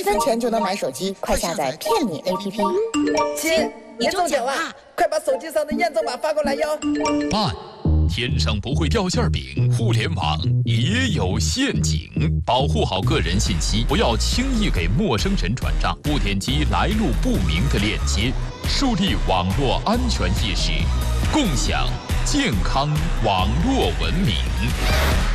1分钱就能买手机，快下载骗你 APP。 亲，你中奖啦！快把手机上的验证码发过来哟。 爸，天上不会掉馅饼，互联网也有陷阱，保护好个人信息，不要轻易给陌生人转账，不点击来路不明的链接，树立网络安全意识，共享健康网络文明。